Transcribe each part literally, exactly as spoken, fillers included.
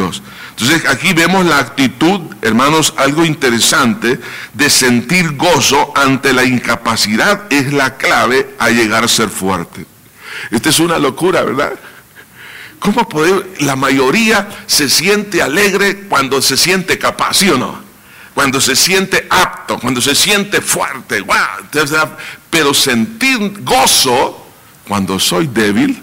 Dios. Entonces aquí vemos la actitud, hermanos, algo interesante de sentir gozo ante la incapacidad es la clave a llegar a ser fuerte. Esta es una locura, ¿verdad? ¿Cómo poder? La mayoría se siente alegre cuando se siente capaz, ¿sí o no? Cuando se siente apto, cuando se siente fuerte, ¡wow! Pero sentir gozo cuando soy débil,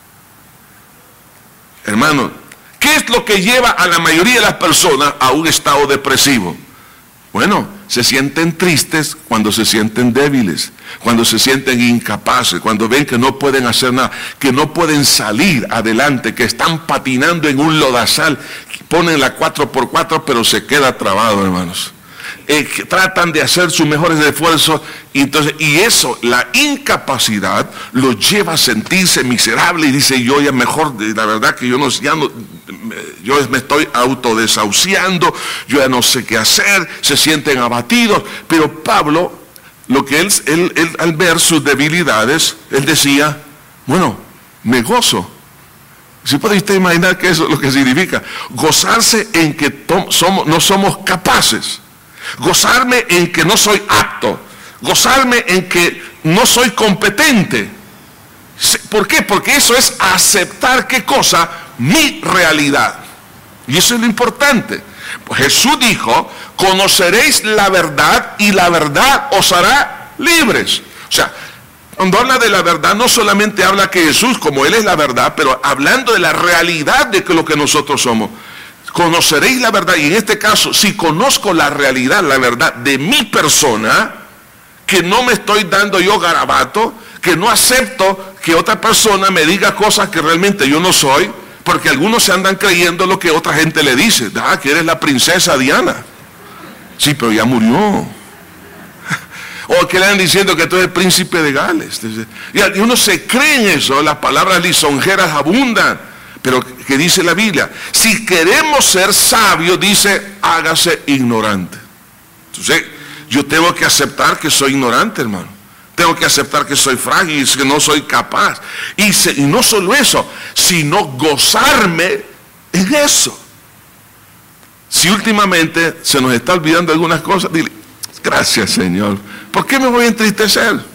hermano, ¿qué es lo que lleva a la mayoría de las personas a un estado depresivo? Bueno, se sienten tristes cuando se sienten débiles, cuando se sienten incapaces, cuando ven que no pueden hacer nada, que no pueden salir adelante, que están patinando en un lodazal, ponen la cuatro por cuatro pero se queda trabado, hermanos. Eh, que tratan de hacer sus mejores esfuerzos y, entonces, y eso, la incapacidad los lleva a sentirse miserable y dice, yo ya mejor, la verdad que yo no, ya no, yo me estoy autodesahuciando, yo ya no sé qué hacer, se sienten abatidos. Pero Pablo, lo que él, él, él al ver sus debilidades, él decía, bueno, me gozo. ¿Sí puede usted imaginar que eso es lo que significa? Gozarse en que somos, no somos capaces. Gozarme en que no soy apto, gozarme en que no soy competente. ¿Por qué? Porque eso es aceptar, ¿qué cosa? Mi realidad. Y eso es lo importante. Pues Jesús dijo, conoceréis la verdad y la verdad os hará libres. O sea, cuando habla de la verdad, no solamente habla que Jesús, como Él es la verdad, pero hablando de la realidad de lo que nosotros somos. Conoceréis la verdad, y en este caso, si conozco la realidad, la verdad de mi persona, que no me estoy dando yo garabato, que no acepto que otra persona me diga cosas que realmente yo no soy, porque algunos se andan creyendo lo que otra gente le dice, ah, que eres la princesa Diana. Sí, pero ya murió. O que le andan diciendo que tú eres príncipe de Gales. Y uno se cree en eso, las palabras lisonjeras abundan. Pero que dice la Biblia, si queremos ser sabios, dice, hágase ignorante. Entonces, yo tengo que aceptar que soy ignorante, hermano. Tengo que aceptar que soy frágil, que no soy capaz. Y, se, y no solo eso, sino gozarme en eso. Si últimamente se nos está olvidando algunas cosas, dile, gracias, Señor. ¿Por qué me voy a entristecer?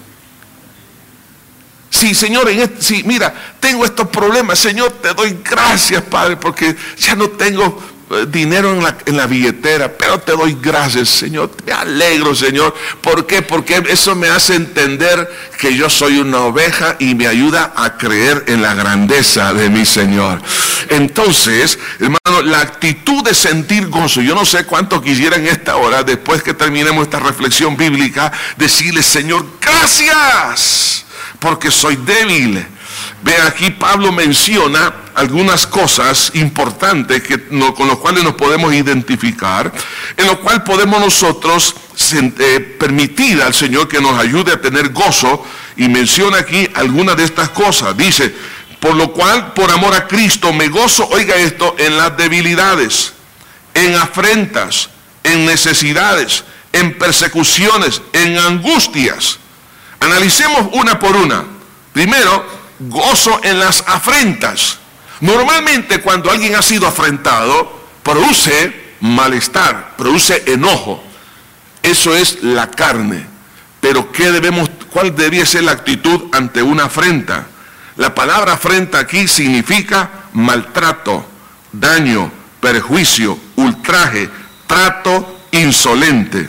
Sí, Señor, en este, sí, mira, tengo estos problemas, Señor, te doy gracias, Padre, porque ya no tengo eh, dinero en la, en la billetera, pero te doy gracias, Señor, me alegro, Señor. ¿Por qué? Porque eso me hace entender que yo soy una oveja y me ayuda a creer en la grandeza de mi Señor. Entonces, hermano, la actitud de sentir gozo, yo no sé cuánto quisiera en esta hora, después que terminemos esta reflexión bíblica, decirle, Señor, gracias, porque soy débil. Vean, aquí Pablo menciona algunas cosas importantes que, no, con las cuales nos podemos identificar, en lo cual podemos nosotros eh, permitir al Señor que nos ayude a tener gozo, y menciona aquí algunas de estas cosas. Dice, por lo cual, por amor a Cristo, me gozo, oiga esto, en las debilidades, en afrentas, en necesidades, en persecuciones, en angustias. Analicemos una por una. Primero, gozo en las afrentas. Normalmente cuando alguien ha sido afrentado, produce malestar, produce enojo. Eso es la carne. Pero ¿qué debemos, cuál debería ser la actitud ante una afrenta? La palabra afrenta aquí significa maltrato, daño, perjuicio, ultraje, trato insolente.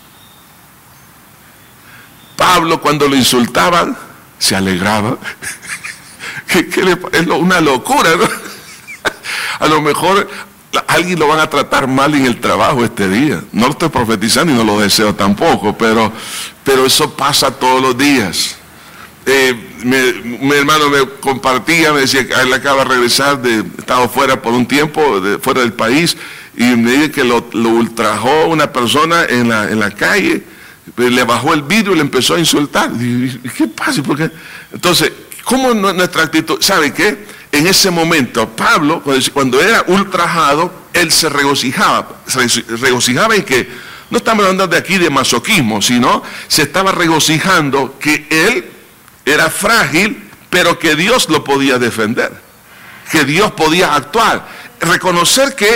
Pablo, cuando lo insultaban, se alegraba. ¿Qué, qué le, es una locura, ¿no? A lo mejor a alguien lo van a tratar mal en el trabajo este día. No lo estoy profetizando y no lo deseo tampoco, pero, pero eso pasa todos los días. Eh, mi, mi hermano me compartía, me decía que él acaba de regresar, de, estaba fuera por un tiempo, de, fuera del país, y me dice que lo, lo ultrajó una persona en la, en la calle. Le bajó el vidrio y le empezó a insultar. Y, ¿qué pasa? Porque, entonces, ¿cómo nuestra actitud? ¿Sabe qué? En ese momento, Pablo, cuando era ultrajado, él se regocijaba. Se regocijaba en que, no estamos hablando de aquí de masoquismo, sino se estaba regocijando que él era frágil, pero que Dios lo podía defender, que Dios podía actuar. Reconocer que